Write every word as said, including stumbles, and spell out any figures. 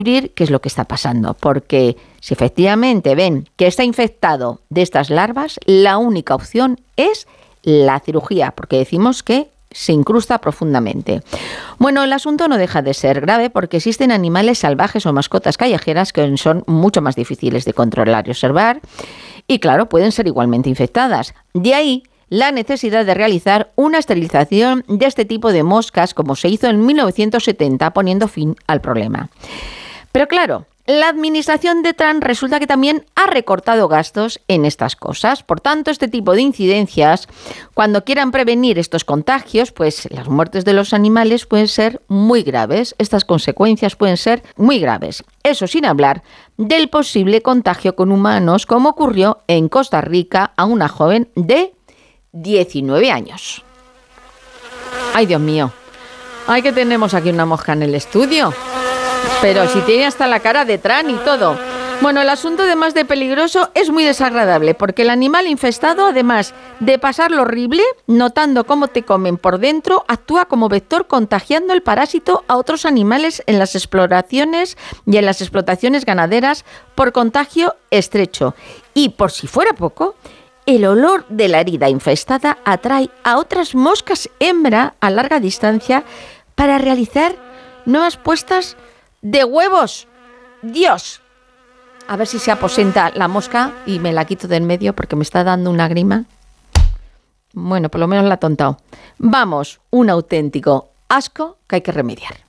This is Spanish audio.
qué es lo que está pasando, porque si efectivamente ven que está infectado de estas larvas, la única opción es la cirugía, porque decimos que se incrusta profundamente. Bueno, el asunto no deja de ser grave porque existen animales salvajes o mascotas callejeras que son mucho más difíciles de controlar y observar y, claro, pueden ser igualmente infectadas. De ahí la necesidad de realizar una esterilización de este tipo de moscas, como se hizo en mil novecientos setenta, poniendo fin al problema. Pero claro, la administración de Trump resulta que también ha recortado gastos en estas cosas. Por tanto, este tipo de incidencias, cuando quieran prevenir estos contagios, pues las muertes de los animales pueden ser muy graves. Estas consecuencias pueden ser muy graves. Eso sin hablar del posible contagio con humanos, como ocurrió en Costa Rica a una joven de diecinueve años. ¡Ay, Dios mío! ¡Ay, que tenemos aquí una mosca en el estudio! Pero si tiene hasta la cara de Trump y todo. Bueno, el asunto, además de peligroso, es muy desagradable, porque el animal infestado, además de pasarlo horrible, notando cómo te comen por dentro, actúa como vector contagiando el parásito a otros animales en las exploraciones y en las explotaciones ganaderas por contagio estrecho. Y por si fuera poco, el olor de la herida infestada atrae a otras moscas hembra a larga distancia para realizar nuevas puestas de huevos. ¡Dios! A ver si se aposenta la mosca y me la quito de en medio porque me está dando una grima. Bueno, por lo menos la he tontado. Vamos, un auténtico asco que hay que remediar.